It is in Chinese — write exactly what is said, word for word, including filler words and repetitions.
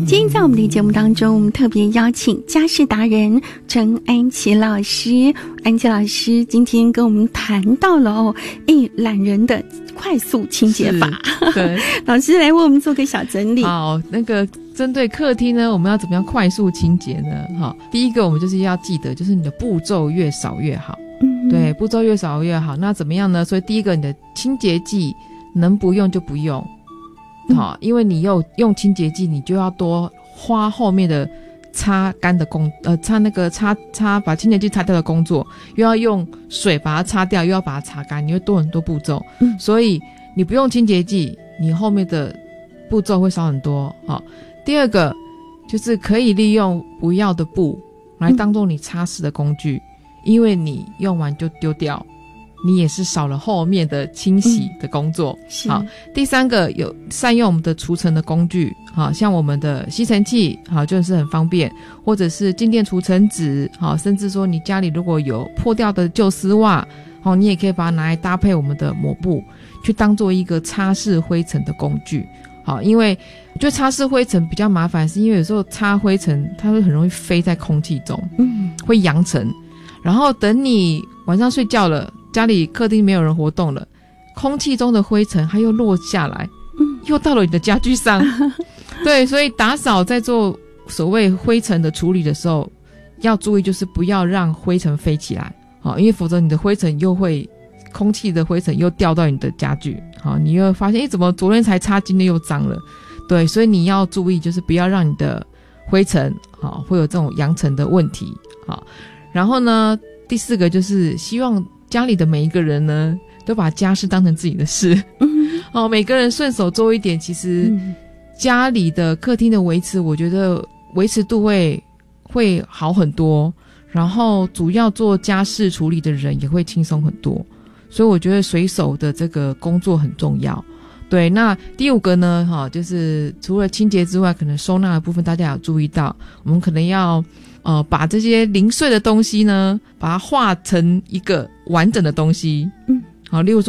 今天在我们的节目当中，我们特别邀请家事达人陈安琪老师。安琪老师今天跟我们谈到了哦，诶，懒人的快速清洁法。 对， 老师来为我们做个小整理。 好，那个针对客厅呢，我们要怎么样快速清洁呢？好，第一个我们就是要记得，就是你的步骤越少越好。嗯，对，步骤越少越好。那怎么样呢？所以第一个，你的清洁剂能不用就不用。好，因为你又用清洁剂，你就要多花后面的擦干的工，呃，擦那个擦擦把清洁剂擦掉的工作，又要用水把它擦掉，又要把它擦干，你会多很多步骤。嗯，所以你不用清洁剂，你后面的步骤会少很多。好，第二个就是可以利用不要的布来当做你擦拭的工具，嗯，因为你用完就丢掉。你也是少了后面的清洗的工作。嗯，好，第三个有善用我们的除尘的工具，好，像我们的吸尘器，好，就是很方便，或者是静电除尘纸，好，甚至说你家里如果有破掉的旧丝袜，好，你也可以把它拿来搭配我们的抹布，去当做一个擦拭灰尘的工具。好，因为我觉得擦拭灰尘比较麻烦，是因为有时候擦灰尘它会很容易飞在空气中，嗯，会扬尘，然后等你晚上睡觉了，家里客厅没有人活动了，空气中的灰尘它又落下来，嗯，又到了你的家具上。对，所以打扫在做所谓灰尘的处理的时候，要注意就是不要让灰尘飞起来，好，因为否则你的灰尘又会空气的灰尘又掉到你的家具，好，你又会发现诶怎么昨天才擦，今天又脏了。对，所以你要注意就是不要让你的灰尘好会有这种扬尘的问题。好，然后呢第四个就是希望家里的每一个人呢都把家事当成自己的事。嗯，哦，每个人顺手做一点，其实家里的客厅的维持我觉得维持度会会好很多，然后主要做家事处理的人也会轻松很多，所以我觉得随手的这个工作很重要。对，那第五个呢，哈，就是除了清洁之外，可能收纳的部分大家有注意到，我们可能要呃把这些零碎的东西呢，把它化成一个完整的东西。嗯，好，例如说